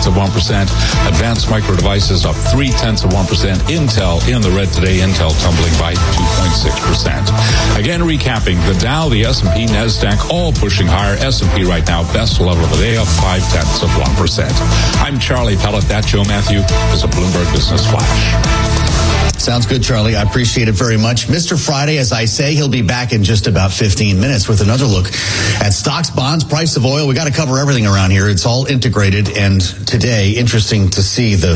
0.2%. Advanced Micro Devices up 0.3%. Intel in the red today. Intel tumbling by 2.6%. Again, recapping the Dow, the S&P, NASDAQ, all pushing higher. S&P right now, best level of the day, up 0.5%. I'm Charlie Pellet. That Joe Matthew is a Bloomberg Business Flash. Sounds good, Charlie. I appreciate it very much. Mr. Friday, as I say, he'll be back in just about 15 minutes with another look at stocks, bonds, price of oil. We got to cover everything around here. It's all integrated. And today, interesting to see the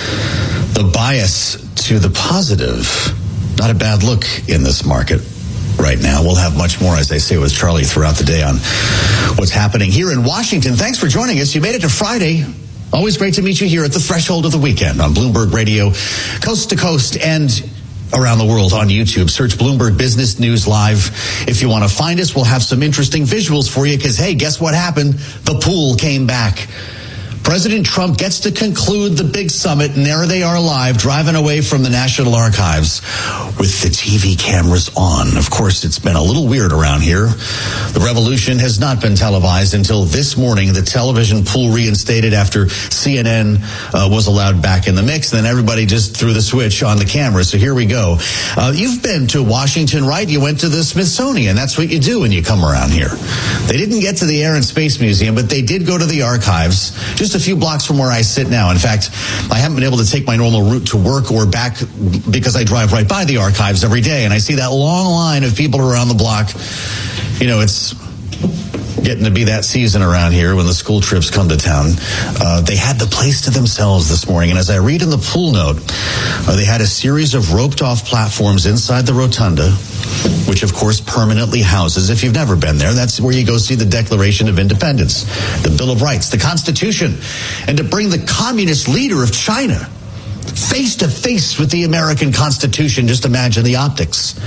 bias to the positive. Not a bad look in this market right now. We'll have much more, as I say, with Charlie throughout the day on what's happening here in Washington. Thanks for joining us. You made it to Friday. Always great to meet you here at the threshold of the weekend on Bloomberg Radio, coast to coast and around the world on YouTube. Search Bloomberg Business News Live. If you want to find us, we'll have some interesting visuals for you because, hey, guess what happened? The pool came back. President Trump gets to conclude the big summit, and there they are live, driving away from the National Archives with the TV cameras on. Of course, it's been a little weird around here. The revolution has not been televised until this morning. The television pool reinstated after CNN was allowed back in the mix. Then everybody just threw the switch on the camera. So here we go. You've been to Washington, right? You went to the Smithsonian. That's what you do when you come around here. They didn't get to the Air and Space Museum, but they did go to the archives. Just a few blocks from where I sit now. In fact, I haven't been able to take my normal route to work or back because I drive right by the archives every day, and I see that long line of people around the block. You know, it's getting to be that season around here when the school trips come to town. They had the place to themselves this morning, and as I read in the pool note, they had a series of roped-off platforms inside the rotunda, which of course permanently houses, if you've never been there, that's where you go see the Declaration of Independence, the Bill of Rights, the Constitution, and to bring the communist leader of China face to face with the American Constitution. Just imagine the optics.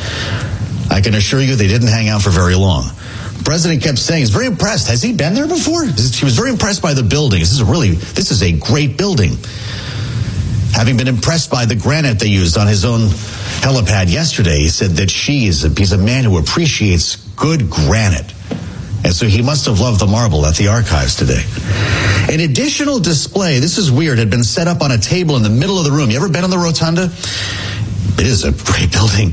I can assure you they didn't hang out for very long. The president kept saying he's very impressed. Has he been there before? He was very impressed by the building. This is a great building. Having been impressed by the granite they used on his own helipad yesterday, he said that he's a man who appreciates good granite. And so he must have loved the marble at the archives today. An additional display, this is weird, had been set up on a table in the middle of the room. You ever been on the rotunda? It is a great building.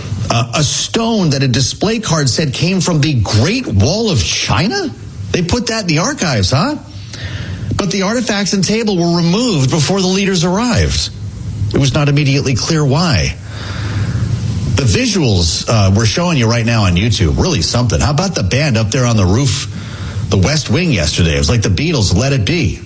A stone that a display card said came from the Great Wall of China? They put that in the archives, huh? But the artifacts and table were removed before the leaders arrived. It was not immediately clear why. The visuals we're showing you right now on YouTube, really something. How about the band up there on the roof, the West Wing yesterday? It was like the Beatles, Let It Be.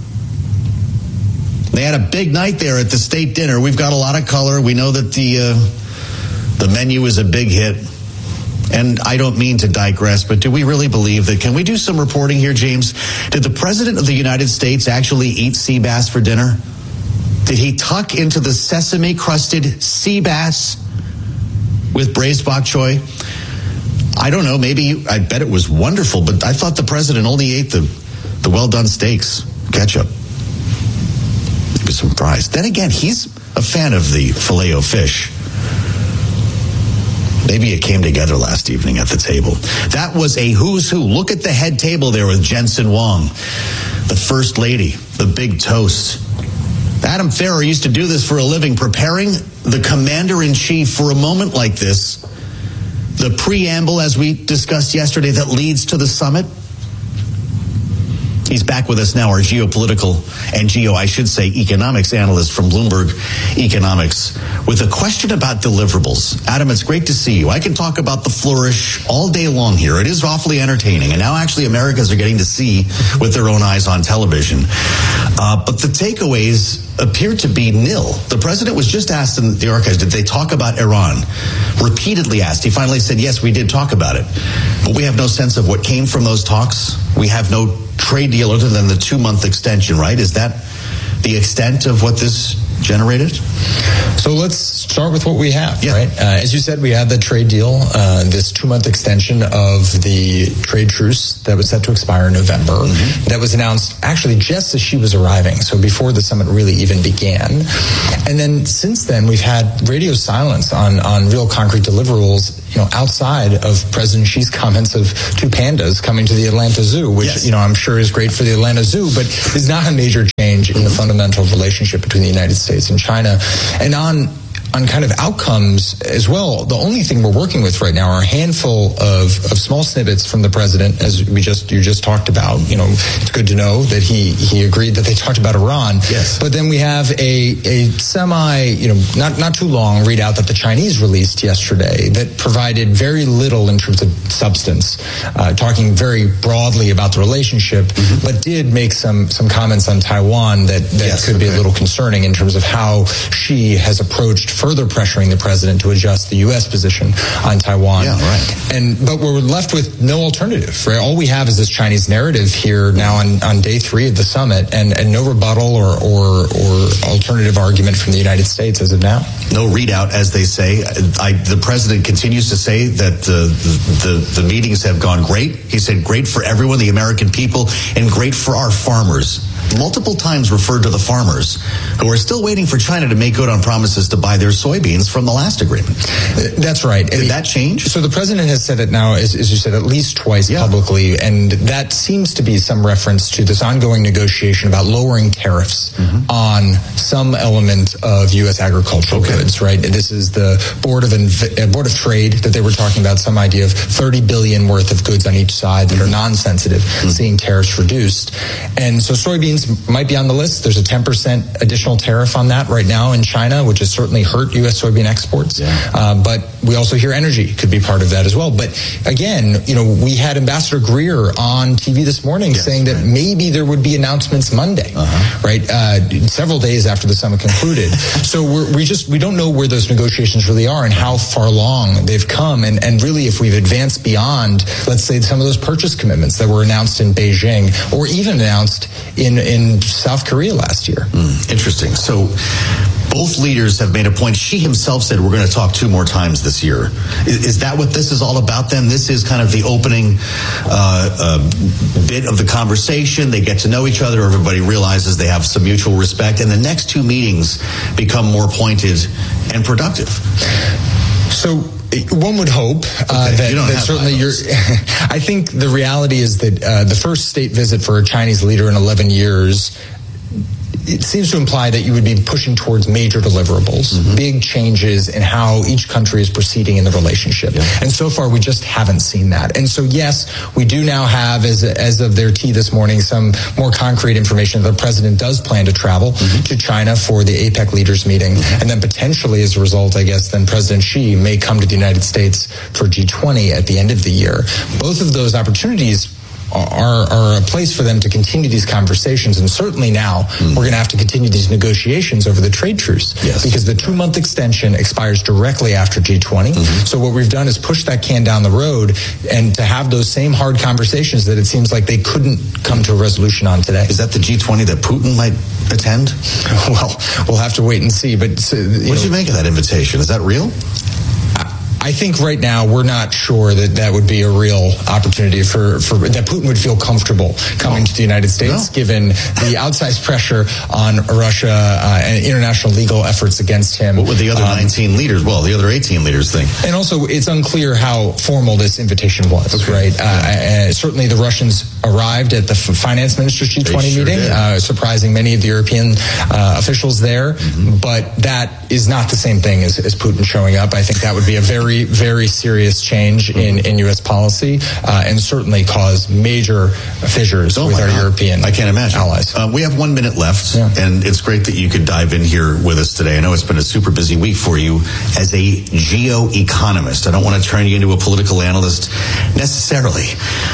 They had a big night there at the state dinner. We've got a lot of color. We know that the menu is a big hit. And I don't mean to digress, but do we really believe that? Can we do some reporting here, James? Did the President of the United States actually eat sea bass for dinner? Did he tuck into the sesame-crusted sea bass with braised bok choy? I don't know. Maybe, I bet it was wonderful, but I thought the President only ate the well-done steaks, ketchup, with some fries. Then again, he's a fan of the Filet-O-Fish. Maybe it came together last evening at the table. That was a who's who. Look at the head table there with Jensen Huang, the First Lady, the big toast. Adam Ferrer used to do this for a living, preparing the commander-in-chief for a moment like this. The preamble, as we discussed yesterday, that leads to the summit. He's back with us now, our geopolitical and economics analyst from Bloomberg Economics, with a question about deliverables. Adam, it's great to see you. I can talk about the flourish all day long here. It is awfully entertaining. And now actually Americans are getting to see with their own eyes on television. But the takeaways appear to be nil. The president was just asked in the archives, did they talk about Iran? Repeatedly asked. He finally said, yes, we did talk about it. But we have no sense of what came from those talks. We have no trade deal other than the 2-month extension, right? Is that the extent of what this generated? So let's start with what we have, right? As you said, we had the trade deal, this 2-month extension of the trade truce that was set to expire in November. That was announced actually just as she was arriving, so before the summit really even began. And then since then, we've had radio silence on real concrete deliverables, outside of President Xi's comments of 2 pandas coming to the Atlanta Zoo, which, I'm sure is great for the Atlanta Zoo, but is not a major change in the fundamental relationship between the United States and China. And on kind of outcomes as well, the only thing we're working with right now are a handful of small snippets from the president, as you just talked about. You know, it's good to know that he agreed that they talked about Iran. Yes. But then we have a semi, not too long readout that the Chinese released yesterday that provided very little in terms of substance, talking very broadly about the relationship, but did make some comments on Taiwan that could be a little concerning in terms of how Xi has approached further pressuring the president to adjust the U.S. position on Taiwan. Yeah, right. But we're left with no alternative, right? All we have is this Chinese narrative here now on day 3 of the summit, and no rebuttal or alternative argument from the United States as of now. No readout, as they say. The president continues to say that the meetings have gone great. He said great for everyone, the American people, and great for our farmers. Multiple times referred to the farmers who are still waiting for China to make good on promises to buy their soybeans from the last agreement. That's right. Did that change? So the president has said it now, as you said, at least twice publicly, and that seems to be some reference to this ongoing negotiation about lowering tariffs on some element of U.S. agricultural goods, right? This is the Board of Trade that they were talking about, some idea of $30 billion worth of goods on each side that are non-sensitive, seeing tariffs reduced. And so soybeans might be on the list. There's a 10% additional tariff on that right now in China, which has certainly hurt U.S. soybean exports. But we also hear energy could be part of that as well. But again, we had Ambassador Greer on TV this morning saying that maybe there would be announcements Monday, right? Several days after the summit concluded. So we don't know where those negotiations really are and how far along they've come. And really, if we've advanced beyond, let's say, some of those purchase commitments that were announced in Beijing or even announced in South Korea last year. Interesting. So both leaders have made a point. Xi himself said we're going to talk 2 more times this year. Is that what this is all about then? This is kind of the opening bit of the conversation. They get to know each other. Everybody realizes they have some mutual respect. And the next 2 meetings become more pointed and productive. So one would hope that certainly I think the reality is that the first state visit for a Chinese leader in 11 years, it seems to imply that you would be pushing towards major deliverables, big changes in how each country is proceeding in the relationship. And so far, we just haven't seen that. And so, yes, we do now have, as of their tea this morning, some more concrete information that the president does plan to travel to China for the APEC leaders meeting. And then potentially, as a result, I guess, then President Xi may come to the United States for G20 at the end of the year. Both of those opportunities are a place for them to continue these conversations. And certainly now we're going to have to continue these negotiations over the trade truce because the 2-month extension expires directly after G20. So what we've done is push that can down the road and to have those same hard conversations that it seems like they couldn't come to a resolution on today. Is that the G20 that Putin might attend? Well, we'll have to wait and see. But what do you make of that invitation? Is that real? I think right now we're not sure that would be a real opportunity for that Putin would feel comfortable coming to the United States, given the outsized pressure on Russia and international legal efforts against him. What would the other 19 leaders, the other 18 leaders think? And also, it's unclear how formal this invitation was, right? Certainly the Russians arrived at the finance ministers G20 meeting, surprising many of the European officials there. But that is not the same thing as Putin showing up. I think that would be a very, very serious change in U.S. policy and certainly cause major fissures with our European allies. We have 1 minute left, and it's great that you could dive in here with us today. I know it's been a super busy week for you as a geo-economist. I don't want to turn you into a political analyst necessarily.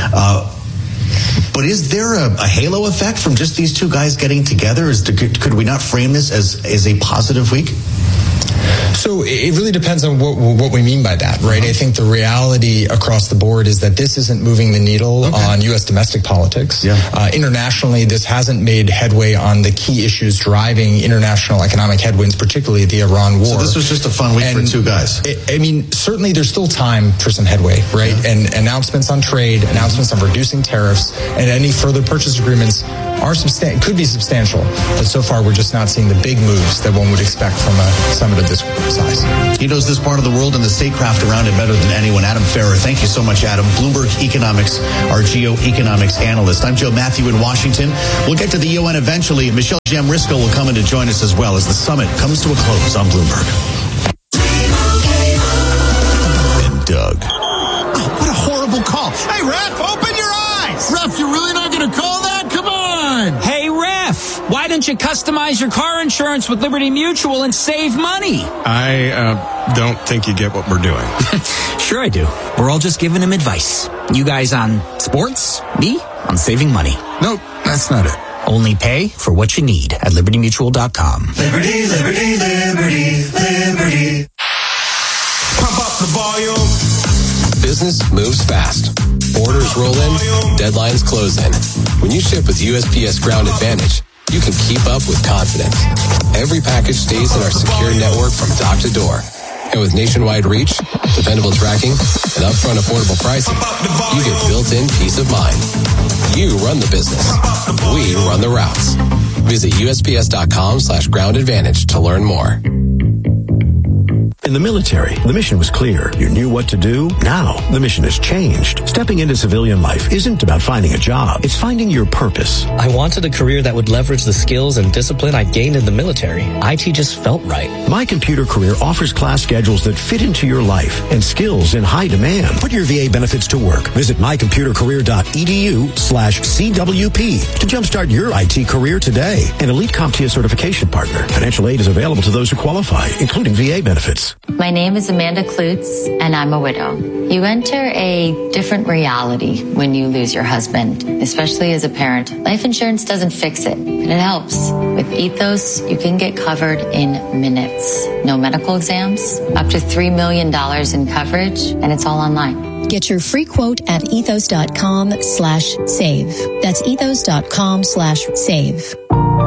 But is there a halo effect from just these 2 guys getting together? Could we not frame this as a positive week? So it really depends on what we mean by that, right? I think the reality across the board is that this isn't moving the needle on U.S. domestic politics. Internationally, this hasn't made headway on the key issues driving international economic headwinds, particularly the Iran war. So this was just a fun week for 2 guys. Certainly there's still time for some headway, right? And announcements on trade, announcements on reducing tariffs, and any further purchase agreements could be substantial. But so far, we're just not seeing the big moves that one would expect from a summit of this size. He knows this part of the world and the statecraft around it better than anyone. Adam Ferrer, thank you so much, Adam. Bloomberg Economics, our geoeconomics analyst. I'm Joe Matthew in Washington. We'll get to the UN eventually. Michelle Jamrisko will come in to join us as well as the summit comes to a close on Bloomberg. And Doug. Oh, what a horrible call. Hey, Ref, open your eyes. Ref, you're really not going to call that? Come on. Hey, Ref, why don't you customize your car insurance with Liberty Mutual and save money? I don't think you get what we're doing. Sure I do. We're all just giving him advice. You guys on sports, me on saving money. Nope, that's not it. Only pay for what you need at libertymutual.com. Liberty, liberty, liberty, liberty. Pump up the volume. Business moves fast. Orders roll in, deadlines close in. When you ship with USPS Ground Advantage, you can keep up with confidence. Every package stays in our secure network from dock to door. And with nationwide reach, dependable tracking, and upfront affordable pricing, you get built-in peace of mind. You run the business. We run the routes. Visit USPS.com/Ground Advantage to learn more. In the military, the mission was clear. You knew what to do. Now, the mission has changed. Stepping into civilian life isn't about finding a job. It's finding your purpose. I wanted a career that would leverage the skills and discipline I gained in the military. IT just felt right. My Computer Career offers class schedules that fit into your life and skills in high demand. Put your VA benefits to work. Visit mycomputercareer.edu/CWP to jumpstart your IT career today. An elite CompTIA certification partner. Financial aid is available to those who qualify, including VA benefits. My name is Amanda Klutz, and I'm a widow. You enter a different reality when you lose your husband, especially as a parent. Life insurance doesn't fix it, but it helps. With Ethos, you can get covered in minutes. No medical exams, up to $3 million in coverage, and it's all online. Get your free quote at ethos.com/save. That's ethos.com/save.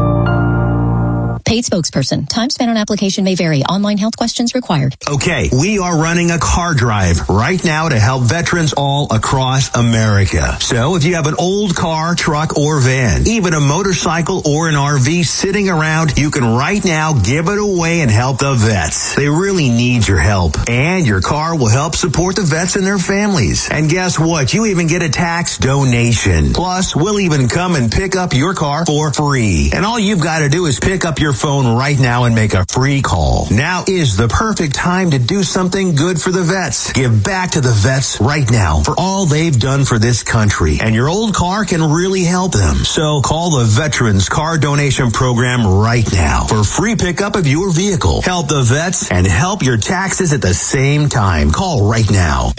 Paid spokesperson. Time spent on application may vary. Online health questions required. Okay, we are running a car drive right now to help veterans all across America. So if you have an old car, truck, or van, even a motorcycle or an RV sitting around, you can right now give it away and help the vets. They really need your help. And your car will help support the vets and their families. And guess what? You even get a tax donation. Plus, we'll even come and pick up your car for free. And all you've got to do is pick up your phone right now and make a free call. Now is the perfect time to do something good for the vets. Give back to the vets right now for all they've done for this country. And your old car can really help them. So call the Veterans Car Donation Program right now for free pickup of your vehicle. Help the vets and help your taxes at the same time. Call right now.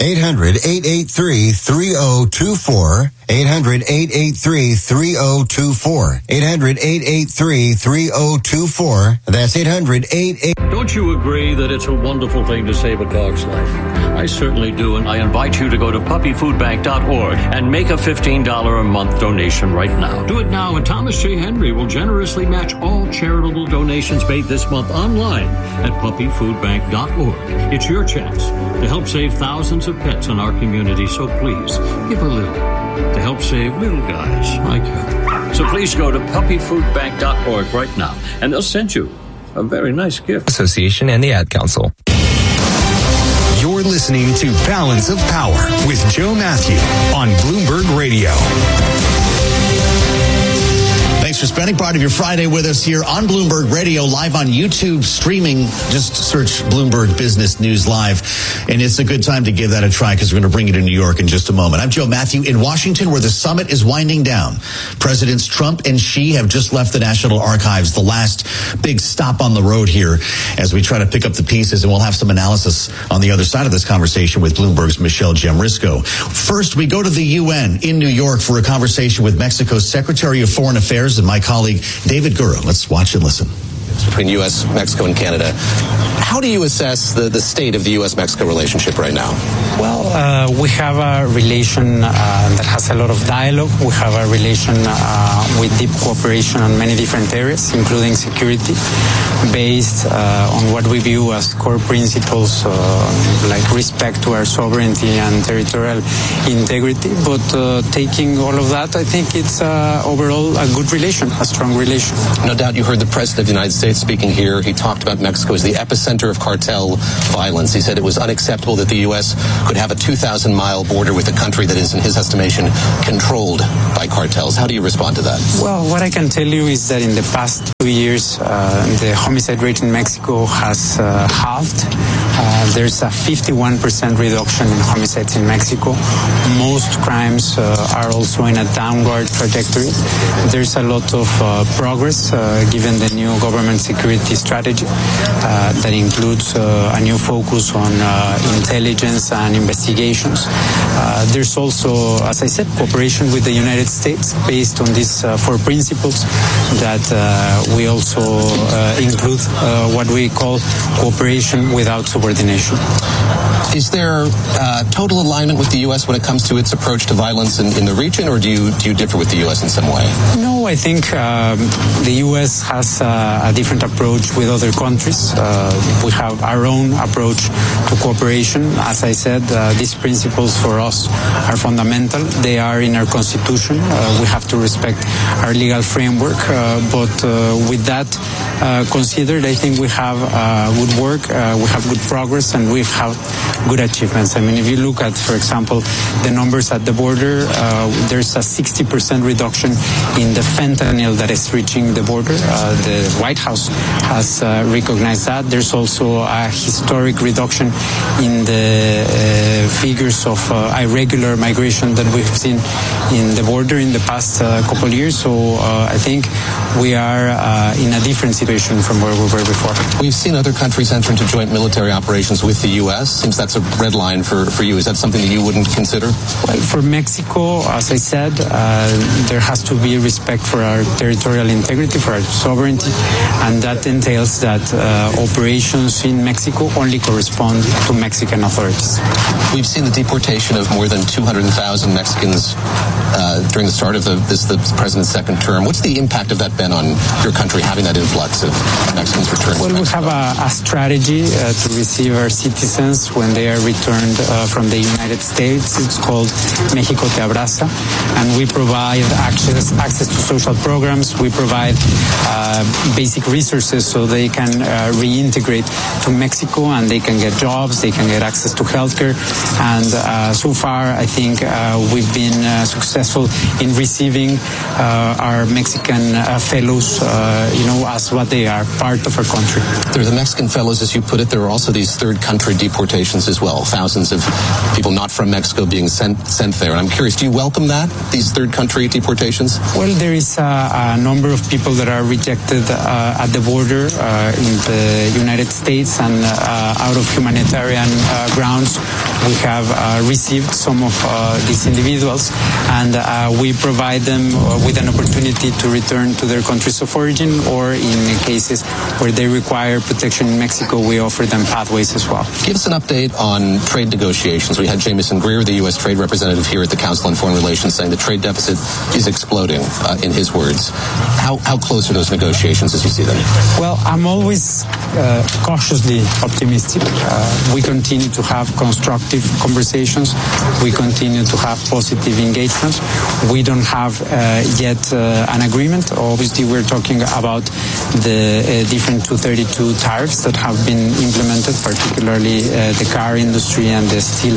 800-883-3024. 800-883-3024. 800-883-3024. That's 800-883. Don't you agree that it's a wonderful thing to save a dog's life? I certainly do, and I invite you to go to puppyfoodbank.org and make a $15 a month donation right now. Do it now, and Thomas J. Henry will generously match all charitable donations made this month online at puppyfoodbank.org. It's your chance to help save thousands of pets in our community, so please give a little to help save little guys like you. So please go to puppyfoodbank.org right now, and they'll send you a very nice gift. Association and the Ad Council. You're listening to Balance of Power with Joe Matthew on Bloomberg Radio. Thanks for spending part of your Friday with us here on Bloomberg Radio, live on YouTube, streaming. Just search Bloomberg Business News Live. And it's a good time to give that a try because we're going to bring you to New York in just a moment. I'm Joe Matthew in Washington, where the summit is winding down. Presidents Trump and Xi have just left the National Archives, the last big stop on the road here as we try to pick up the pieces. And we'll have some analysis on the other side of this conversation with Bloomberg's Michelle Jamrisko. First, we go to the UN in New York for a conversation with Mexico's Secretary of Foreign Affairs and my colleague David Gura. Let's watch and listen. Between U.S., Mexico, and Canada. How do you assess the state of the U.S.-Mexico relationship right now? Well, we have a relation that has a lot of dialogue. We have a relation with deep cooperation on many different areas, including security, based on what we view as core principles like respect to our sovereignty and territorial integrity. But taking all of that, I think it's overall a good relation, a strong relation. No doubt you heard the President of the United States speaking here. He talked about Mexico as the epicenter of cartel violence. He said it was unacceptable that the U.S. could have a 2,000-mile border with a country that is, in his estimation, controlled by cartels. How do you respond to that? Well, what I can tell you is that in the past 2 years, the homicide rate in Mexico has halved. There's a 51% reduction in homicides in Mexico. Most crimes are also in a downward trajectory. There's a lot of progress given the new government security strategy that includes a new focus on intelligence and investigations. There's also, as I said, cooperation with the United States based on these four principles that we also include what we call cooperation without subordination. Is there total alignment with the U.S. when it comes to its approach to violence in the region, or do you differ with the U.S. in some way? No, I think the U.S. has a different approach with other countries. We have our own approach to cooperation. As I said, these principles for us are fundamental. They are in our Constitution. We have to respect our legal framework. But with that considered, I think we have good work, we have good progress, and we have good achievements. I mean, if you look at, for example, the numbers at the border, there's a 60% reduction in the fentanyl that is reaching the border. The White House has recognized that. There's also a historic reduction in the figures of irregular migration that we've seen in the border in the past couple of years. So I think we are in a different situation from where we were before. We've seen other countries enter into joint military operations with the U.S. Seems that's a red line for you. Is that something that you wouldn't consider? Well, for Mexico, as I said, there has to be respect for our territorial integrity, for our sovereignty, and that entails that operations in Mexico only correspond to Mexican authorities. We've seen the deportation of more than 200,000 Mexicans during the start of the president's second term. What's the impact of that been on your country, having that influx of Mexicans returned? Well, we have a strategy to receive our citizens when they are returned from the United States. It's called México Te Abraza, and we provide access to social programs. We provide basic resources so they can reintegrate to Mexico and they can get jobs, they can get access to healthcare. And so far, I think we've been successful in receiving our Mexican fellows, as what they are, part of our country. There are the Mexican fellows, as you put it. There are also these third country deportations as well. Thousands of people not from Mexico being sent there. And I'm curious, do you welcome that, these third country deportations? Well, there is a number of people that are rejected at the border in the United States, and out of humanitarian grounds, we have received some of these individuals, and we provide them with an opportunity to return to their countries of origin, or in cases where they require protection in Mexico, we offer them pathways as well. Give us an update on trade negotiations. We had Jamieson Greer, the U.S. trade representative here at the Council on Foreign Relations, saying the trade deficit is exploding, in his words. How close are those negotiations as you see them? Well, I'm always cautiously optimistic. We continue to have constructive conversations. We continue to have positive engagements. We don't have yet an agreement. Obviously, we're talking about the different 232 tariffs that have been implemented, particularly the car industry and the steel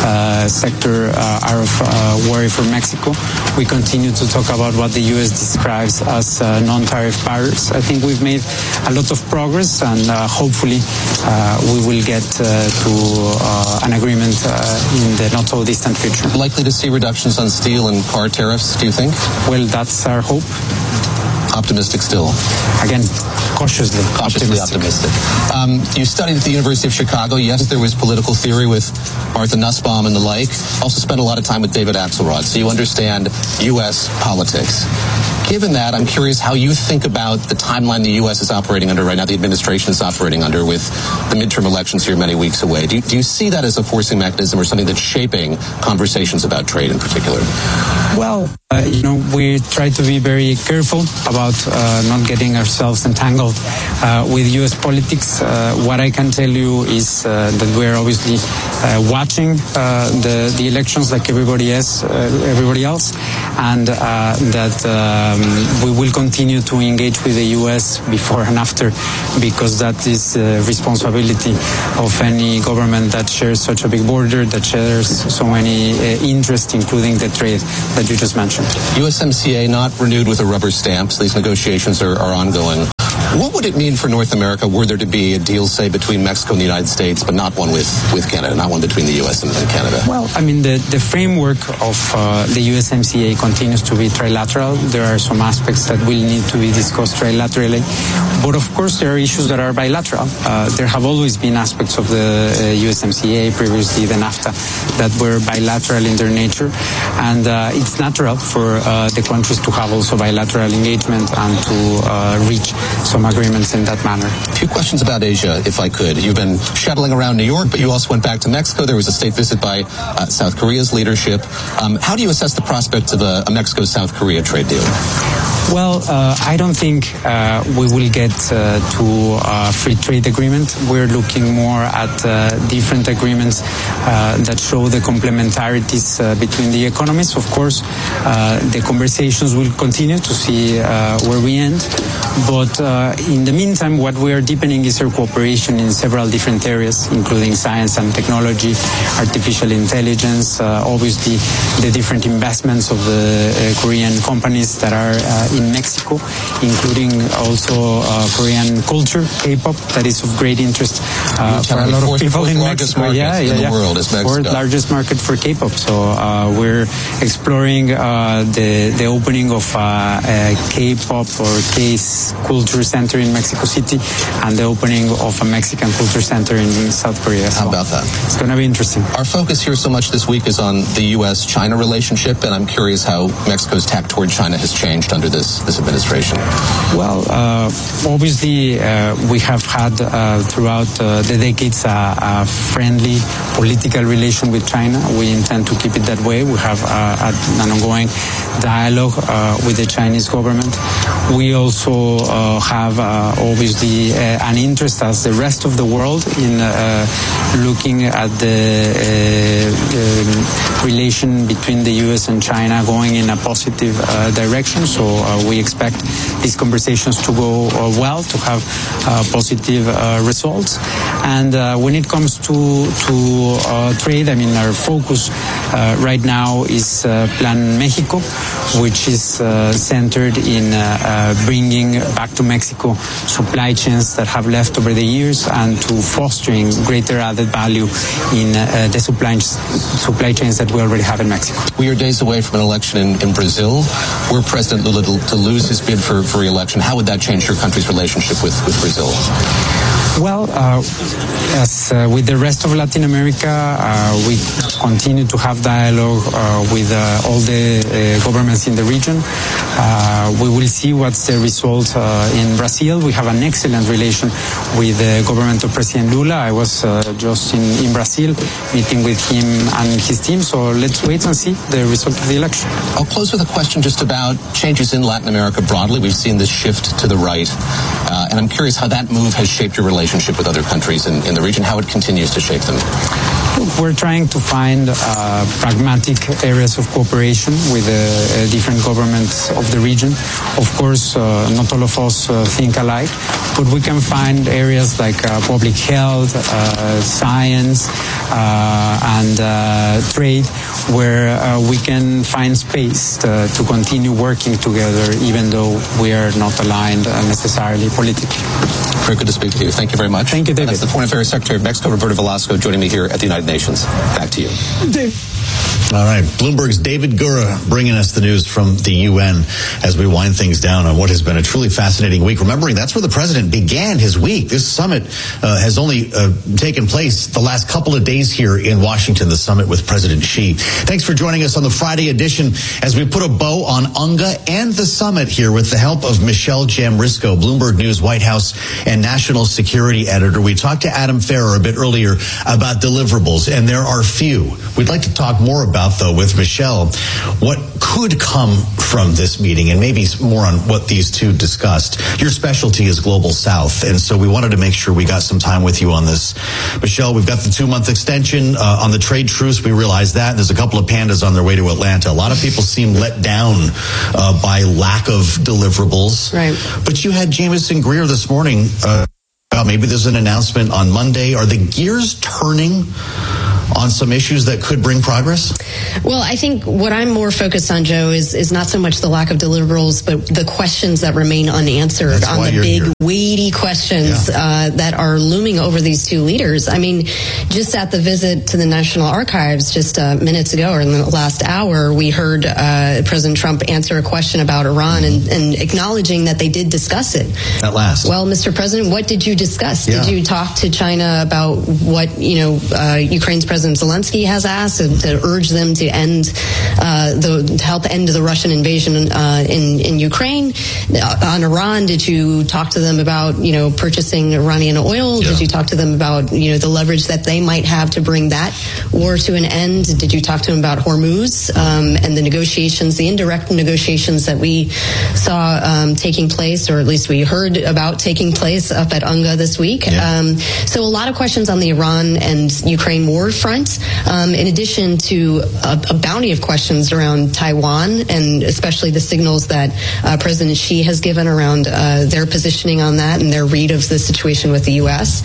sector are of worry for Mexico. We continue to talk about what the U.S. describes as non-tariff barriers. I think we've made a lot of progress, and hopefully we will get to an agreement in the not-so-distant future. Likely to see reductions on steel and car tariffs, do you think? Well, that's our hope. Optimistic still? Again. cautiously optimistic. You studied at the University of Chicago. Yes, there was political theory with Martha Nussbaum and the like. Also spent a lot of time with David Axelrod, so you understand U.S. politics. Given that, I'm curious how you think about the timeline the U.S. is operating under right now, the administration is operating under, with the midterm elections here many weeks away. Do you see that as a forcing mechanism or something that's shaping conversations about trade in particular? Well, we try to be very careful about not getting ourselves entangled with U.S. politics. What I can tell you is that we're obviously watching the elections like everybody else, and that we will continue to engage with the U.S. before and after, because that is the responsibility of any government that shares such a big border, that shares so many interests, including the trade that you just mentioned. USMCA not renewed with a rubber stamp, so these negotiations are ongoing. What would it mean for North America were there to be a deal, say, between Mexico and the United States, but not one with Canada, not one between the U.S. and Canada? Well, I mean, the framework of the USMCA continues to be trilateral. There are some aspects that will need to be discussed trilaterally. But, of course, there are issues that are bilateral. There have always been aspects of the USMCA, previously the NAFTA, that were bilateral in their nature. And it's natural for the countries to have also bilateral engagement and to reach some agreements in that manner. A few questions about Asia, if I could. You've been shuttling around New York, but you also went back to Mexico. There was a state visit by South Korea's leadership. How do you assess the prospects of a Mexico-South Korea trade deal? Well, I don't think we will get to a free trade agreement. We're looking more at different agreements that show the complementarities between the economies. Of course, the conversations will continue to see where we end. But in the meantime, what we are deepening is our cooperation in several different areas, including science and technology, artificial intelligence, obviously the different investments of the Korean companies that are in Mexico, including also Korean culture, K-pop, that is of great interest for a lot of people in Mexico. In the world is Mexico. Fourth largest market for K-pop. So we're exploring the opening of a K-pop or Culture Center in Mexico City and the opening of a Mexican Culture Center in South Korea. How about that? It's going to be interesting. Our focus here so much this week is on the U.S.-China relationship, and I'm curious how Mexico's tack toward China has changed under this administration. Well, obviously, we have had throughout the decades a friendly political relation with China. We intend to keep it that way. We have an ongoing dialogue with the Chinese government. We also have obviously an interest, as the rest of the world, in looking at the relation between the U.S. and China going in a positive direction. So we expect these conversations to go well, to have positive results. And when it comes to trade, I mean, our focus right now is Plan Mexico, which is centered in bringing back to Mexico supply chains that have left over the years and to fostering greater added value in the supply chains that we already have in Mexico. We are days away from an election in Brazil. Were President Lula to lose his bid for re-election, how would that change your country's relationship with Brazil? Well, as with the rest of Latin America, we continue to have dialogue with all the governments in the region. We will see what's the result in Brazil. We have an excellent relation with the government of President Lula. I was just in Brazil meeting with him and his team, so let's wait and see the result of the election. I'll close with a question just about changes in Latin America broadly. We've seen this shift to the right, and I'm curious how that move has shaped your relationship with other countries in the region, how it continues to shape them. We're trying to find pragmatic areas of cooperation with different governments of the region. Of course, not all of us think alike, but we can find areas like public health, science, and trade where we can find space to continue working together, even though we are not aligned necessarily politically. Very good to speak to you. Thank you very much. Thank you, David. That's the Foreign Affairs Secretary of Mexico, Roberto Velasco, joining me here at the United Nations. Back to you. Dave. All right. Bloomberg's David Gura bringing us the news from the UN as we wind things down on what has been a truly fascinating week. Remembering that's where the president began his week. This summit has only taken place the last couple of days here in Washington, the summit with President Xi. Thanks for joining us on the Friday edition as we put a bow on UNGA and the summit here with the help of Michelle Jamrisco, Bloomberg News White House and National Security Editor. We talked to Adam Ferrer a bit earlier about deliverables, and there are few. We'd like to talk more about, though, with Michelle, what could come from this meeting and maybe more on what these two discussed. Your specialty is Global South, and so we wanted to make sure we got some time with you on this. Michelle, we've got the 2-month extension on the trade truce. We realize that. There's a couple of pandas on their way to Atlanta. A lot of people seem let down by lack of deliverables. Right. But you had Jamieson Greer this morning. Maybe there's an announcement on Monday. Are the gears turning on some issues that could bring progress? Well, I think what I'm more focused on, Joe, is not so much the lack of deliverables, but the questions that remain unanswered on the big, weighty questions that are looming over these two leaders. I mean, just at the visit to the National Archives just minutes ago, or in the last hour, we heard President Trump answer a question about Iran and acknowledging that they did discuss it. At last. Well, Mr. President, what did you discuss? Yeah. Did you talk to China about what, Ukraine's President Zelensky has asked to urge them to end to help end the Russian invasion in Ukraine? On Iran, did you talk to them about purchasing Iranian oil? Yeah. Did you talk to them about the leverage that they might have to bring that war to an end? Did you talk to them about Hormuz and the negotiations, the indirect negotiations that we saw taking place, or at least we heard about taking place up at UNGA this week? Yeah. So a lot of questions on the Iran and Ukraine war front, in addition to a bounty of questions around Taiwan, and especially the signals that President Xi has given around their positioning on that and their read of the situation with the U.S.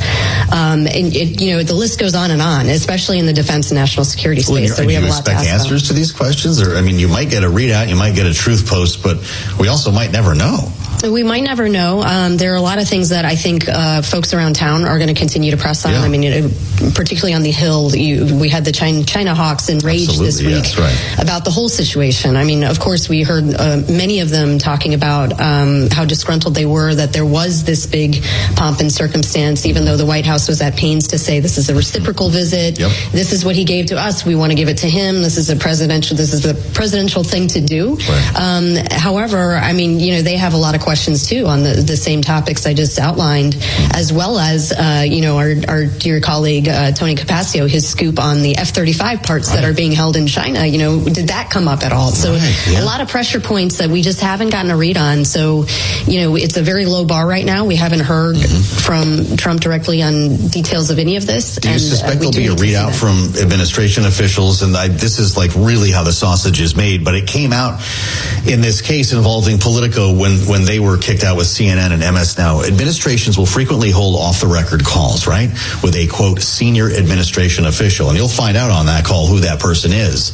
The list goes on, especially in the defense and national security space. So we have a lot to ask about. Answers to these questions? Or, you might get a readout, you might get a truth post, but we also might never know. We might never know. There are a lot of things that I think folks around town are going to continue to press on. Yeah. I mean, particularly on the Hill, we had the China hawks enraged this week about the whole situation. I mean, of course, we heard many of them talking about how disgruntled they were that there was this big pomp and circumstance, even though the White House was at pains to say this is a reciprocal visit. Yep. This is what he gave to us. We want to give it to him. This is the presidential thing to do. Right. However, I mean, they have a lot of questions too on the same topics I just outlined, as well as our dear colleague Tony Capaccio, his scoop on the F-35 parts that are being held in China. Did that come up at all? So a lot of pressure points that we just haven't gotten a read on. So it's a very low bar right now. We haven't heard from Trump directly on details of any of this. Do you suspect there'll be a readout from administration officials? And this is like really how the sausage is made. But it came out in this case involving Politico when they were kicked out with CNN and MS Now. Administrations will frequently hold off-the-record calls, right, with a, quote, senior administration official. And you'll find out on that call who that person is.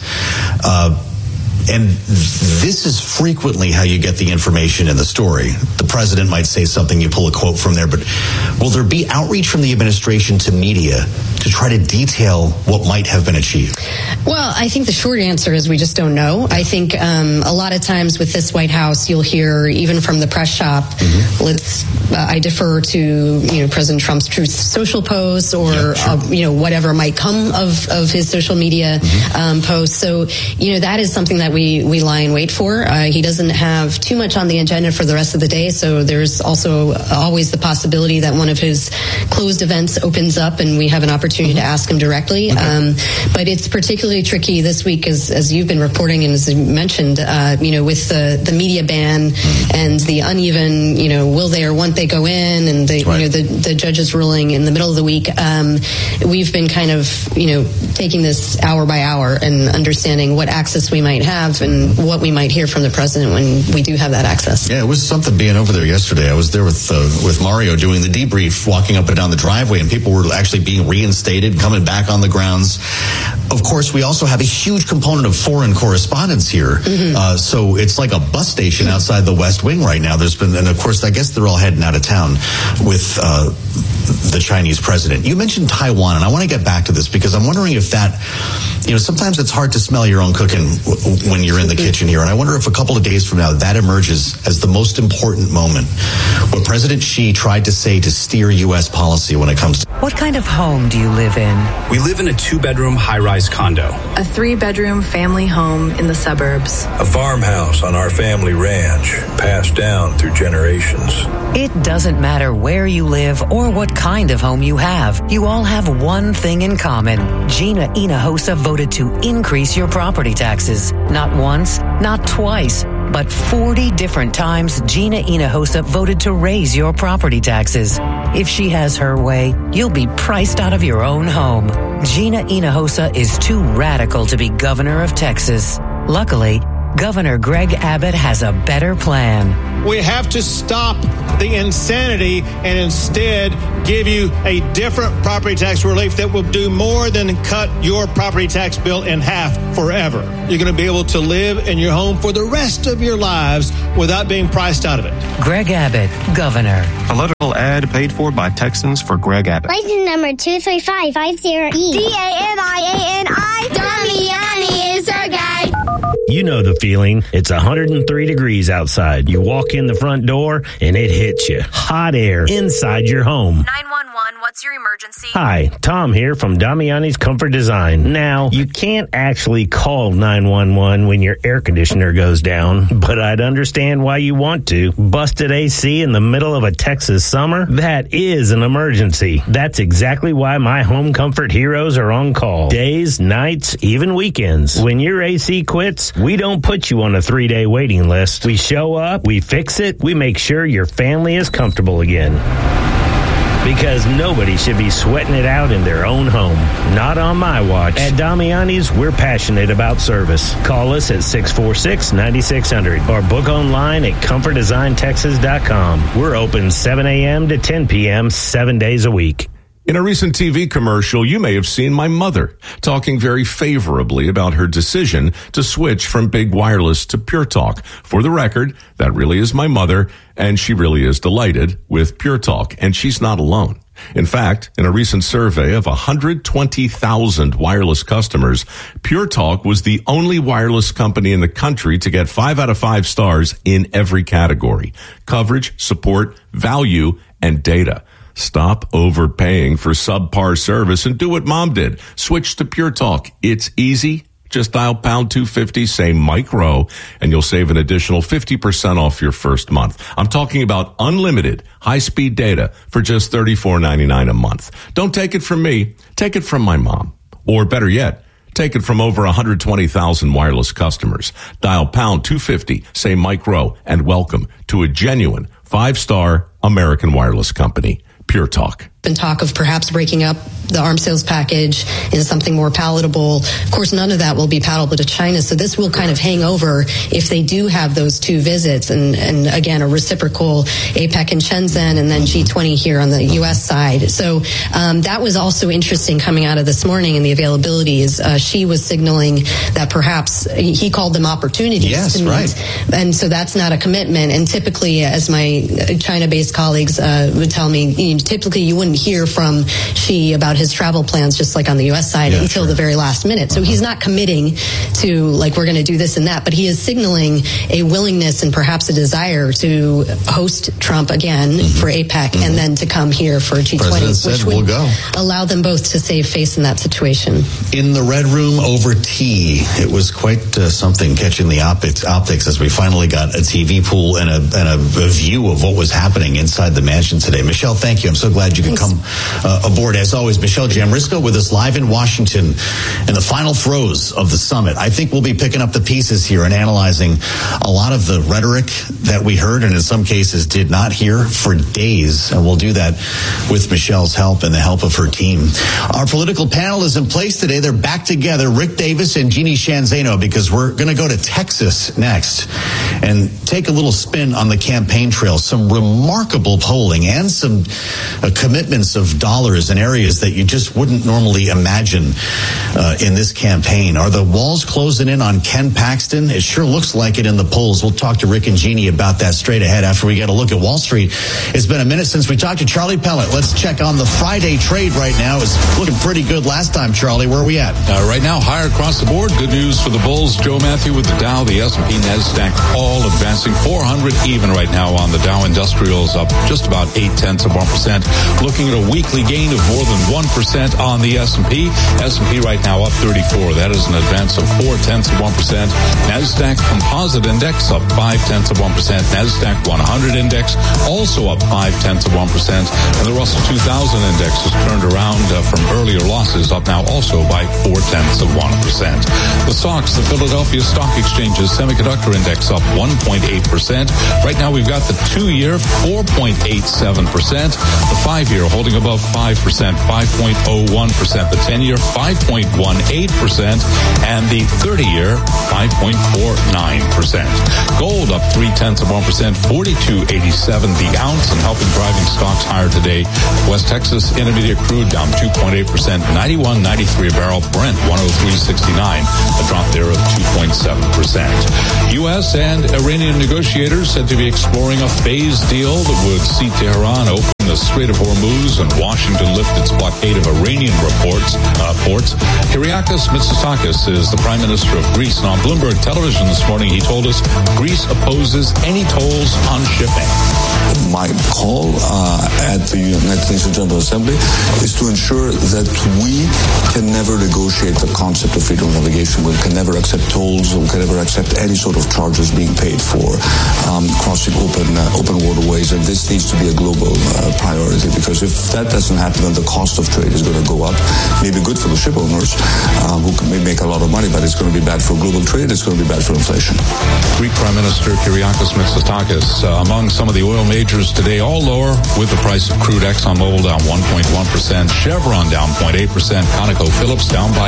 And this is frequently how you get the information in the story. The president might say something, you pull a quote from there, but will there be outreach from the administration to media to try to detail what might have been achieved? Well, I think the short answer is we just don't know. I think a lot of times with this White House, you'll hear even from the press shop, I defer to President Trump's Truth Social posts or whatever might come of his social media posts. So that is something that we lie in wait for. He doesn't have too much on the agenda for the rest of the day, so there's also always the possibility that one of his closed events opens up and we have an opportunity to ask him directly. But it's particularly tricky this week, as you've been reporting and as you mentioned, with the media ban and the uneven, will they or won't they go in, and the judge's ruling in the middle of the week. We've been kind of, taking this hour by hour and understanding what access we might have and what we might hear from the president when we do have that access. Yeah, it was something being over there yesterday. I was there with Mario doing the debrief, walking up and down the driveway, and people were actually being reinstated, coming back on the grounds. of course, we also have a huge component of foreign correspondents here. So it's like a bus station outside the West Wing right now. And of course, I guess they're all heading out of town with the Chinese president. You mentioned Taiwan, and I want to get back to this because I'm wondering if that, sometimes it's hard to smell your own cooking when you're in the kitchen here. And I wonder if a couple of days from now that emerges as the most important moment. What President Xi tried to say to steer U.S. policy when it comes to... What kind of home do you live in? We live in a 2-bedroom high-rise condo. A 3-bedroom family home in the suburbs. A farmhouse on our family ranch, passed down through generations. It doesn't matter where you live or what kind of home you have. You all have one thing in common. Gina Hinojosa voted to increase your property taxes. Not once, not twice, but 40 different times Gina Hinojosa voted to raise your property taxes. If she has her way, you'll be priced out of your own home. Gina Hinojosa is too radical to be governor of Texas. Luckily, Governor Greg Abbott has a better plan. We have to stop the insanity and instead give you a different property tax relief that will do more than cut your property tax bill in half forever. You're going to be able to live in your home for the rest of your lives without being priced out of it. Greg Abbott, Governor. Political ad paid for by Texans for Greg Abbott. License number 23550E. DANIANI. Damiani is our guide. You know the feeling. It's 103 degrees outside. You walk in the front door and it hits you. Hot air inside your home. 911, what's your emergency? Hi, Tom here from Damiani's Comfort Design. Now, you can't actually call 911 when your air conditioner goes down, but I'd understand why you want to. Busted AC in the middle of a Texas summer? That is an emergency. That's exactly why my home comfort heroes are on call. Days, nights, even weekends. When your AC quits, we don't put you on a 3-day waiting list. We show up, we fix it, we make sure your family is comfortable again. Because nobody should be sweating it out in their own home. Not on my watch. At Damiani's, we're passionate about service. Call us at 646-9600 or book online at comfortdesigntexas.com. We're open 7 a.m. to 10 p.m. 7 days a week. In a recent TV commercial, you may have seen my mother talking very favorably about her decision to switch from big wireless to Pure Talk. For the record, that really is my mother, and she really is delighted with Pure Talk, and she's not alone. In fact, in a recent survey of 120,000 wireless customers, Pure Talk was the only wireless company in the country to get 5 out of 5 stars in every category: coverage, support, value, and data. Stop overpaying for subpar service and do what Mom did. Switch to Pure Talk. It's easy. Just dial pound 250, say Mike Rowe, and you'll save an additional 50% off your first month. I'm talking about unlimited high-speed data for just $34.99 a month. Don't take it from me. Take it from my mom. Or better yet, take it from over 120,000 wireless customers. Dial pound 250, say Mike Rowe, and welcome to a genuine 5-star American wireless company. Pure Talk. Been talk of perhaps breaking up the arms sales package into something more palatable. Of course, none of that will be palatable to China, so this will kind of hang over if they do have those 2 visits, and again, a reciprocal APEC in Shenzhen and then G20 here on the U.S. side. So that was also interesting coming out of this morning, and the availabilities. She was signaling that perhaps he called them opportunities to meet. Right. And so that's not a commitment. And typically, as my China-based colleagues would tell me, typically you wouldn't hear from Xi about his travel plans, just like on the U.S. side, until the very last minute. So he's not committing to, like, we're going to do this and that, but he is signaling a willingness and perhaps a desire to host Trump again for APEC and then to come here for G20, which would allow them both to save face in that situation. In the Red Room over tea, it was quite something catching the optics as we finally got a TV pool and a view of what was happening inside the mansion today. Michelle, thank you. I'm so glad you could come aboard. As always, Michelle Jamrisco with us live in Washington in the final throes of the summit. I think we'll be picking up the pieces here and analyzing a lot of the rhetoric that we heard and in some cases did not hear for days. And we'll do that with Michelle's help and the help of her team. Our political panel is in place today. They're back together, Rick Davis and Jeannie Sheehan Zaino, because we're going to go to Texas next and take a little spin on the campaign trail. Some remarkable polling and some commitment commitments of dollars in areas that you just wouldn't normally imagine in this campaign. Are the walls closing in on Ken Paxton? It sure looks like it in the polls. We'll talk to Rick and Jeannie about that straight ahead after we get a look at Wall Street. It's been a minute since we talked to Charlie Pellet. Let's check on the Friday trade right now. It's looking pretty good last time, Charlie. Where are we at? Right now, higher across the board. Good news for the bulls. Joe Matthew with the Dow, the S&P, NASDAQ, all advancing 400 even right now on the Dow. Industrials up just about 0.8%. Looking at a weekly gain of more than 1% on the S&P. S&P right now up 34. That is an advance of 0.4%. NASDAQ Composite Index up 0.5%. NASDAQ 100 Index also up 0.5%. And the Russell 2000 Index has turned around from earlier losses, up now also by 0.4%. The stocks, the Philadelphia Stock Exchange's Semiconductor Index up 1.8%. Right now we've got the 2-year 4.87%. The 5-year holding above 5%, 5.01%. The 10-year 5.18%. And the 30-year 5.49%. Gold up 0.3%, 42.87 the ounce, and helping driving stocks higher today. West Texas Intermediate crude down 2.8%, 91.93 a barrel. Brent 103.69, a drop there of 2.7%. U.S. and Iranian negotiators said to be exploring a phased deal that would see Tehran open the Strait of Hormuz and Washington lift its blockade of Iranian ports. Kyriakos Mitsotakis is the Prime Minister of Greece, and on Bloomberg Television this morning he told us Greece opposes any tolls on shipping. My call at the United Nations General Assembly is to ensure that we can never negotiate the concept of freedom of navigation. We can never accept tolls. We can never accept any sort of charges being paid for crossing open waterways. And this needs to be a global priority, because if that doesn't happen, then the cost of trade is going to go up. Maybe good for the ship owners who may make a lot of money, but it's going to be bad for global trade. It's going to be bad for inflation. Greek Prime Minister Kyriakos Mitsotakis among some of the oil majors today, all lower, with the price of crude. ExxonMobil down 1.1%, Chevron down 0.8%, ConocoPhillips down by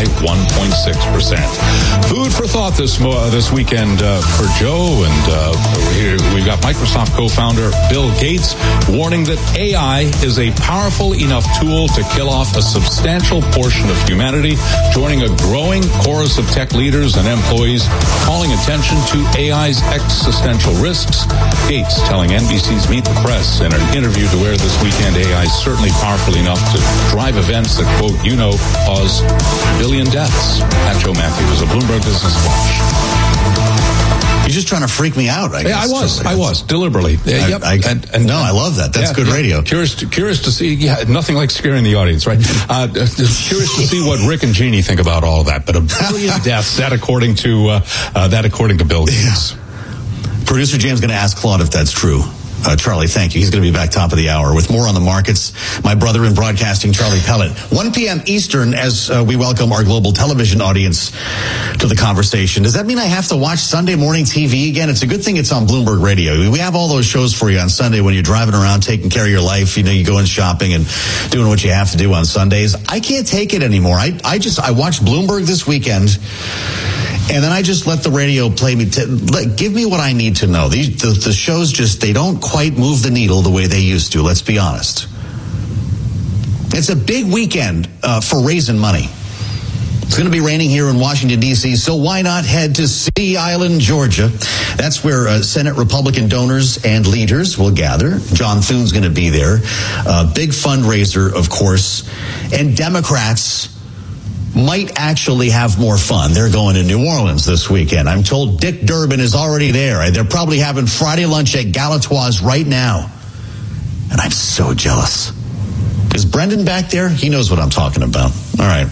1.6%. Food for thought this weekend for Joe, and here we've got Microsoft co-founder Bill Gates warning that AI is a powerful enough tool to kill off a substantial portion of humanity, joining a growing chorus of tech leaders and employees calling attention to AI's existential risks. Gates telling NBC's Meet the Press in an interview to air this weekend, AI is certainly powerful enough to drive events that, quote, cause a billion deaths. Pat Joe Matthews, a Bloomberg Business Flash. You're just trying to freak me out, I guess. I was deliberately. Yep. I love that. That's good radio. Curious to see. Yeah, nothing like scaring the audience, right? Curious to see what Rick and Jeannie think about all of that. But a billion deaths, that according to Bill Gates. Yeah. Producer James going to ask Claude if that's true. Charlie, thank you. He's going to be back top of the hour with more on the markets. My brother in broadcasting, Charlie Pellet. 1 p.m. Eastern as we welcome our global television audience to the conversation. Does that mean I have to watch Sunday morning TV again? It's a good thing it's on Bloomberg Radio. We have all those shows for you on Sunday when you're driving around, taking care of your life. You know, you go in shopping and doing what you have to do on Sundays. I can't take it anymore. I watched Bloomberg this weekend. And then I just let the radio play me. Give me what I need to know. The shows they don't quite move the needle the way they used to. Let's be honest. It's a big weekend for raising money. It's going to be raining here in Washington, D.C., so why not head to Sea Island, Georgia? That's where Senate Republican donors and leaders will gather. John Thune's going to be there. Big fundraiser, of course. And Democrats might actually have more fun. They're going to New Orleans this weekend. I'm told Dick Durbin is already there. They're probably having Friday lunch at Galatoire's right now. And I'm so jealous. Is Brendan back there? He knows what I'm talking about. All right.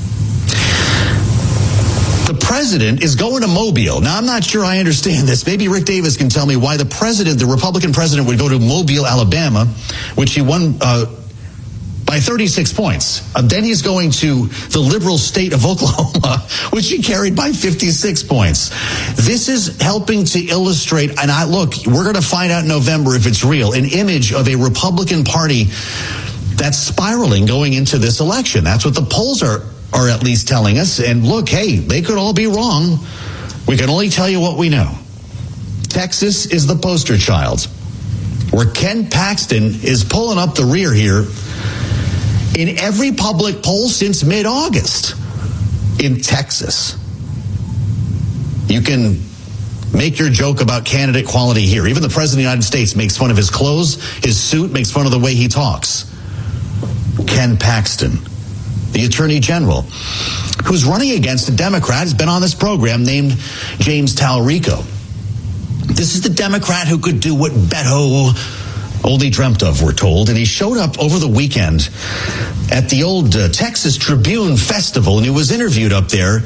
The president is going to Mobile. Now, I'm not sure I understand this. Maybe Rick Davis can tell me why the Republican president would go to Mobile, Alabama, which he won by 36 points. Then he's going to the liberal state of Oklahoma, which he carried by 56 points. This is helping to illustrate, and we're going to find out in November if it's real, an image of a Republican Party that's spiraling going into this election. That's what the polls are at least telling us. And look, hey, they could all be wrong. We can only tell you what we know. Texas is the poster child, where Ken Paxton is pulling up the rear here in every public poll since mid-August in Texas. You can make your joke about candidate quality here. Even the President of the United States makes fun of his clothes, his suit, makes fun of the way he talks. Ken Paxton, the Attorney General, who's running against a Democrat, has been on this program, named James Talarico. This is the Democrat who could do what Beto only dreamt of, we're told. And he showed up over the weekend at the old Texas Tribune Festival, and he was interviewed up there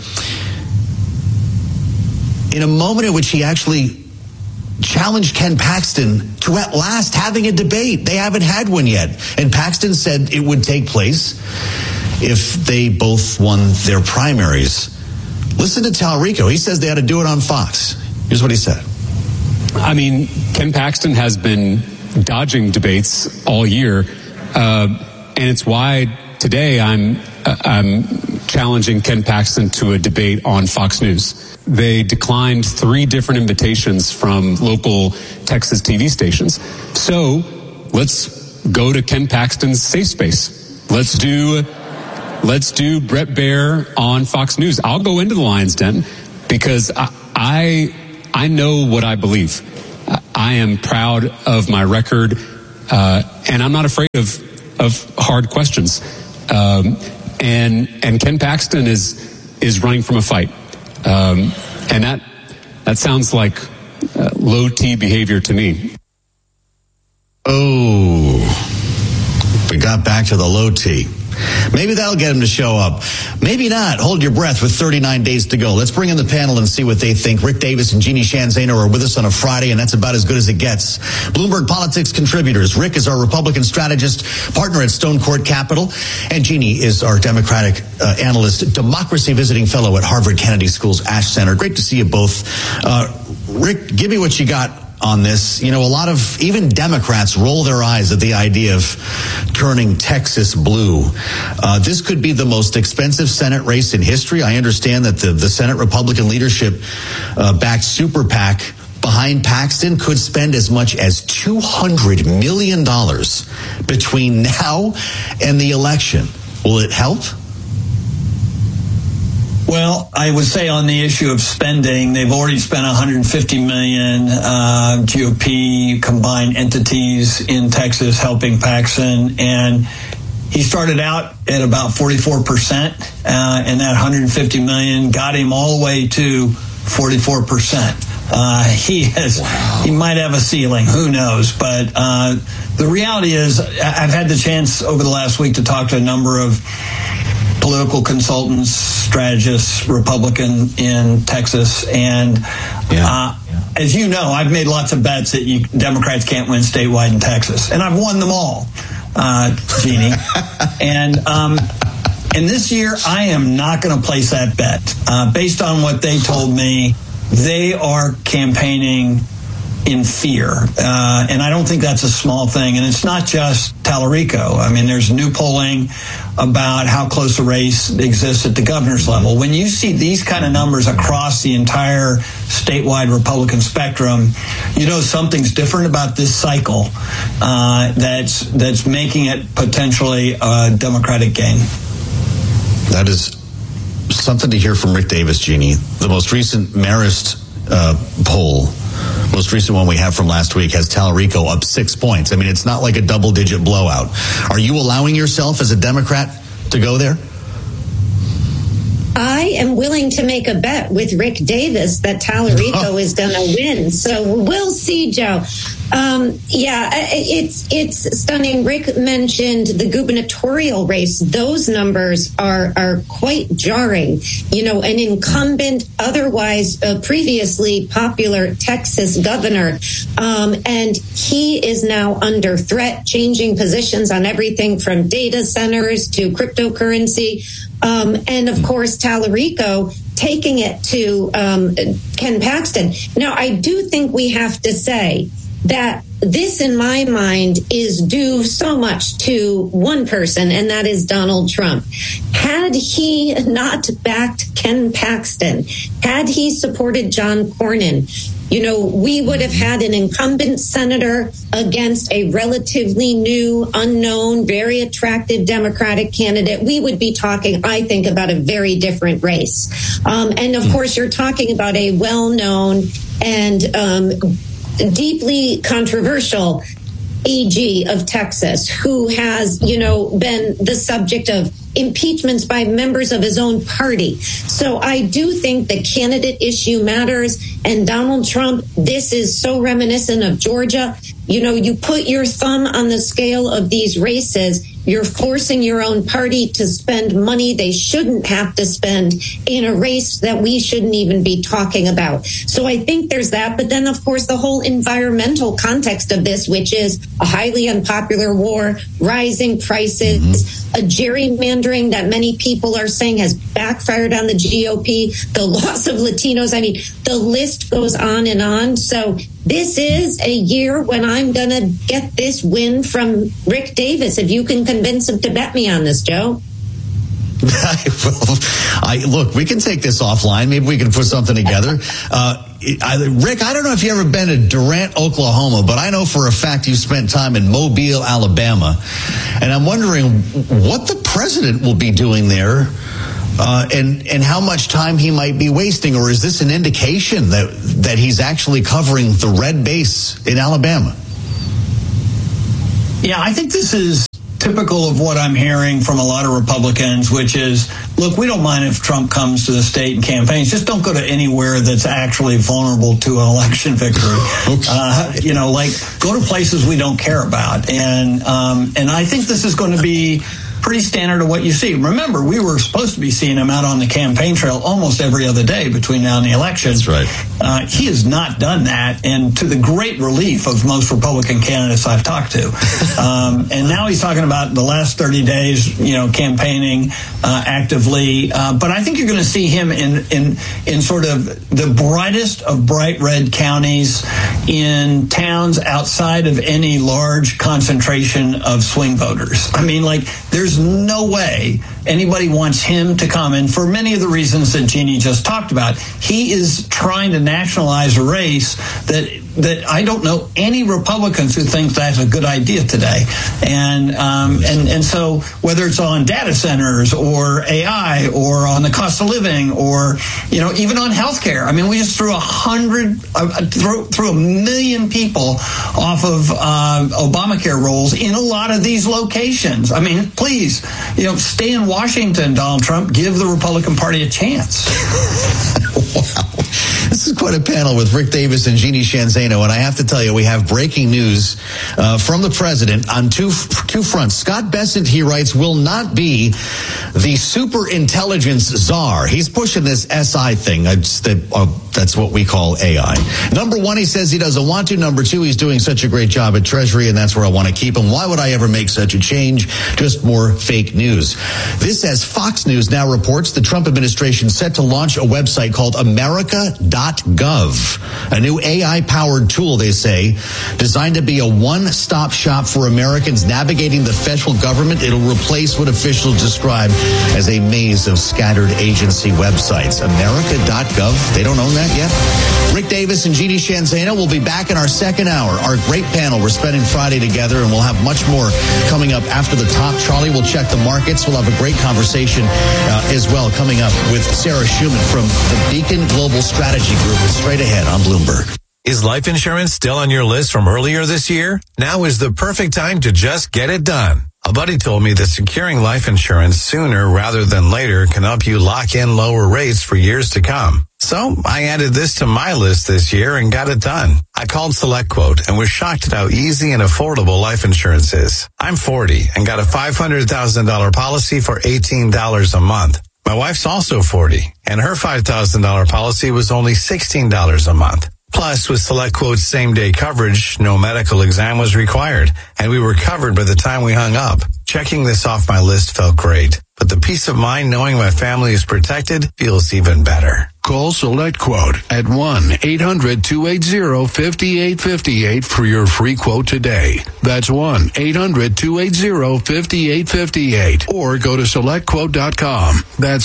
in a moment in which he actually challenged Ken Paxton to at last having a debate. They haven't had one yet. And Paxton said it would take place if they both won their primaries. Listen to Talarico. He says they had to do it on Fox. Here's what he said. I mean, Ken Paxton has been dodging debates all year, and it's why today I'm challenging Ken Paxton to a debate on Fox News. They declined 3 different invitations from local Texas TV stations. So let's go to Ken Paxton's safe space. Let's do Bret Baier on Fox News. I'll go into the Lion's Den because I know what I believe. I am proud of my record, and I'm not afraid of hard questions. And Ken Paxton is running from a fight, and that sounds like low T behavior to me. Oh, we got back to the low T. Maybe that'll get him to show up. Maybe not. Hold your breath with 39 days to go. Let's bring in the panel and see what they think. Rick Davis and Jeannie Sheehan Zaino are with us on a Friday, and that's about as good as it gets. Bloomberg Politics contributors. Rick is our Republican strategist, partner at Stone Court Capital, and Jeannie is our Democratic analyst, democracy visiting fellow at Harvard Kennedy School's Ash Center. Great to see you both. Rick, give me what you got on this. You know, a lot of even Democrats roll their eyes at the idea of turning Texas blue. This could be the most expensive Senate race in history. I understand that the Senate Republican leadership backed super PAC behind Paxton could spend as much as $200 million between now and the election. Will it help? Well, I would say on the issue of spending, they've already spent $150 million GOP combined entities in Texas helping Paxton, and he started out at about 44%, and that $150 million got him all the way to 44%. He might have a ceiling, who knows? But the reality is, I've had the chance over the last week to talk to a number of political consultants, strategists, Republican in Texas, and as you know, I've made lots of bets that Democrats can't win statewide in Texas, and I've won them all, Jeannie. And this year, I am not going to place that bet. Based on what they told me, they are campaigning in fear. And I don't think that's a small thing. And it's not just Talarico. I mean, there's new polling about how close a race exists at the governor's level. When you see these kind of numbers across the entire statewide Republican spectrum, you know something's different about this cycle that's making it potentially a Democratic gain. That is something to hear from Rick Davis, Jeannie. The most recent Marist poll, most recent one we have from last week, has Talarico up 6 points. I mean, it's not like a double-digit blowout. Are you allowing yourself as a Democrat to go there? I am willing to make a bet with Rick Davis that Talarico is going to win. So we'll see, Joe. It's stunning. Rick mentioned the gubernatorial race. Those numbers are quite jarring. You know, an incumbent, otherwise previously popular Texas governor, and he is now under threat, changing positions on everything from data centers to cryptocurrency. And of course, Talarico taking it to Ken Paxton. Now, I do think we have to say that this, in my mind, is due so much to one person, and that is Donald Trump. Had he not backed Ken Paxton, had he supported John Cornyn, we would have had an incumbent senator against a relatively new, unknown, very attractive Democratic candidate. We would be talking, I think, about a very different race. And of course, you're talking about a well-known and deeply controversial AG of Texas, who has, been the subject of impeachments by members of his own party. So I do think the candidate issue matters. And Donald Trump, this is so reminiscent of Georgia. You put your thumb on the scale of these races, you're forcing your own party to spend money they shouldn't have to spend in a race that we shouldn't even be talking about. So I think there's that. But then, of course, the whole environmental context of this, which is a highly unpopular war, rising prices, a gerrymandering that many people are saying has backfired on the GOP, the loss of Latinos. I mean, the list goes on and on. So this is a year when I'm going to get this win from Rick Davis. If you can convince him to bet me on this, Joe. Look, we can take this offline. Maybe we can put something together. Rick, I don't know if you've ever been to Durant, Oklahoma, but I know for a fact you spent time in Mobile, Alabama. And I'm wondering what the president will be doing there. And how much time he might be wasting, or is this an indication that he's actually covering the red base in Alabama? Yeah, I think this is typical of what I'm hearing from a lot of Republicans, which is, look, we don't mind if Trump comes to the state and campaigns. Just don't go to anywhere that's actually vulnerable to an election victory. Go to places we don't care about. And I think this is going to be pretty standard of what you see. Remember, we were supposed to be seeing him out on the campaign trail almost every other day between now and the election. That's right. He has not done that, and to the great relief of most Republican candidates I've talked to. And now he's talking about the last 30 days, campaigning actively. But I think you're going to see him in sort of the brightest of bright red counties, in towns outside of any large concentration of swing voters. I mean, there's no way anybody wants him to come in for many of the reasons that Jeannie just talked about. He is trying to nationalize a race that I don't know any Republicans who think that's a good idea today. And so whether it's on data centers or AI or on the cost of living or, even on healthcare. I mean, we just threw 1 million people off of Obamacare rolls in a lot of these locations. I mean, please, stay in Washington, Donald Trump. Give the Republican Party a chance. Wow. This is quite a panel with Rick Davis and Jeannie Sheehan Zaino, and I have to tell you, we have breaking news from the president on two fronts. Scott Bessent, he writes, will not be the super intelligence czar. He's pushing this SI thing. That's what we call AI. Number one, he says he doesn't want to. Number two, he's doing such a great job at Treasury, and that's where I want to keep him. Why would I ever make such a change? Just more fake news. This, as Fox News now reports, the Trump administration set to launch a website called America.gov, a new AI-powered tool, they say, designed to be a one-stop shop for Americans navigating the federal government. It'll replace what officials describe as a maze of scattered agency websites. America.gov, they don't own that yet? Rick Davis and Jeannie Sheehan Zaino will be back in our second hour. Our great panel. We're spending Friday together, and we'll have much more coming up after the top. Charlie will check the markets. We'll have a great conversation as well coming up with Sarah Schumann from the Beacon Global Strategy Group. It's straight ahead on Bloomberg. Is life insurance still on your list from earlier this year? Now is the perfect time to just get it done. A buddy told me that securing life insurance sooner rather than later can help you lock in lower rates for years to come. So I added this to my list this year and got it done. I called SelectQuote and was shocked at how easy and affordable life insurance is. I'm 40 and got a $500,000 policy for $18 a month. My wife's also 40 and her $5,000 policy was only $16 a month. Plus, with SelectQuote's same-day coverage, no medical exam was required, and we were covered by the time we hung up. Checking this off my list felt great, but the peace of mind knowing my family is protected feels even better. Call Select Quote at 1-800-280-5858 for your free quote today. That's 1-800-280-5858. Or go to SelectQuote.com. That's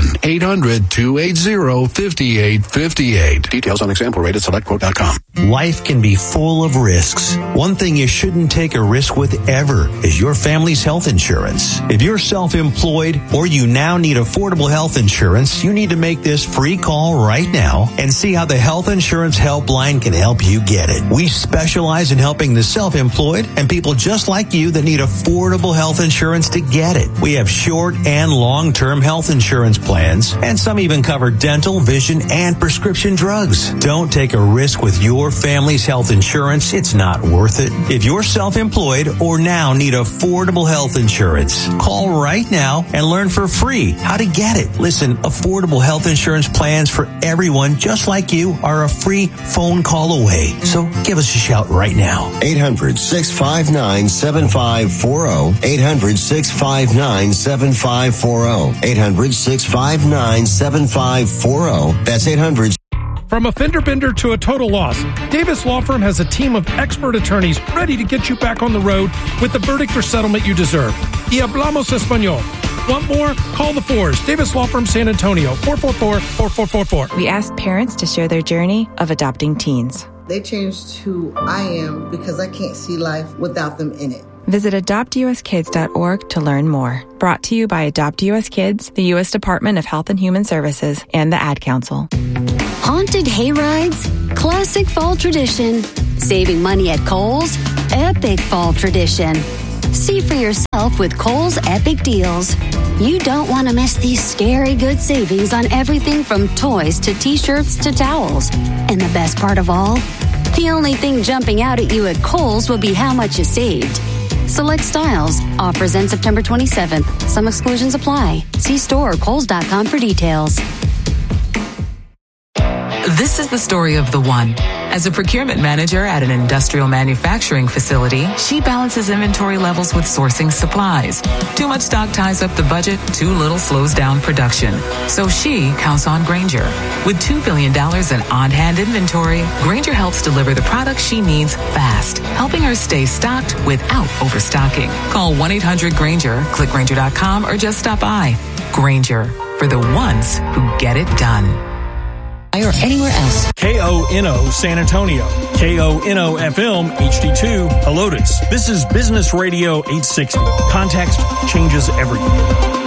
1-800-280-5858. Details on example rate at SelectQuote.com. Life can be full of risks. One thing you shouldn't take a risk with ever is your family's health insurance. If you're self-employed or you now need affordable health insurance, you need to make this free call right now and see how the Health Insurance Helpline can help you get it. We specialize in helping the self-employed and people just like you that need affordable health insurance to get it. We have short and long-term health insurance plans, and some even cover dental, vision, and prescription drugs. Don't take a risk with your family's health insurance. It's not worth it. If you're self-employed or now need affordable health insurance, call right now and learn for free how to get it. Listen, affordable health insurance plans for everyone just like you are a free phone call away. So give us a shout right now. 800-659-7540. 800-659-7540. 800-659-7540. That's 800. From a fender bender to a total loss, Davis Law Firm has a team of expert attorneys ready to get you back on the road with the verdict or settlement you deserve. Y hablamos español. Want more? Call the Fours. Davis Law Firm, San Antonio, 444-4444. We asked parents to share their journey of adopting teens. They changed who I am because I can't see life without them in it. Visit adoptuskids.org to learn more. Brought to you by Adopt US Kids, the U.S. Department of Health and Human Services, and the Ad Council. Haunted hayrides, classic fall tradition. Saving money at Kohl's, epic fall tradition. See for yourself with Kohl's Epic Deals. You don't want to miss these scary good savings on everything from toys to t-shirts to towels. And the best part of all? The only thing jumping out at you at Kohl's will be how much you saved. Select styles. Offers end September 27th. Some exclusions apply. See store or Kohls.com for details. This is the story of the one. As a procurement manager at an industrial manufacturing facility, she balances inventory levels with sourcing supplies. Too much stock ties up the budget, too little slows down production. So she counts on Grainger. With $2 billion in on-hand inventory, Grainger helps deliver the products she needs fast, helping her stay stocked without overstocking. Call 1-800-GRAINGER, click Grainger.com, or just stop by. Grainger, for the ones who get it done. Or anywhere else. KONO San Antonio. KONO FM HD2 Helotes. This is Business Radio 860. Context changes everything.